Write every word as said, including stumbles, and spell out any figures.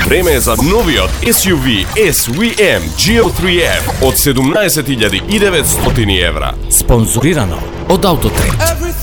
Време е за новиот ес ю ви ес ви ем джи о три еф од седумнаесет илјади и деветстотини евра. Спонзорирано од Autotrade.